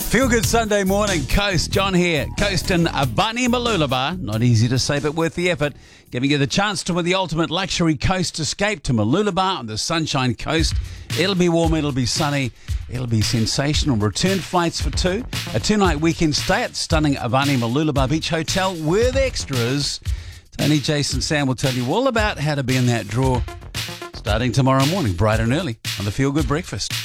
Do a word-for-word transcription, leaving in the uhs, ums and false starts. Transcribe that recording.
Feel good Sunday morning, Coast. John here. Coast in Abani Mooloolaba. Not easy to say, but worth the effort. Giving you the chance to win the ultimate luxury coast escape to Mooloolaba on the Sunshine Coast. It'll be warm, it'll be sunny, it'll be sensational. Return flights for two. A two-night weekend stay at stunning Abani Mooloolaba Beach Hotel with extras. Tony, Jason, Sam will tell you all about how to be in that draw starting tomorrow morning, bright and early, on the Feel Good Breakfast.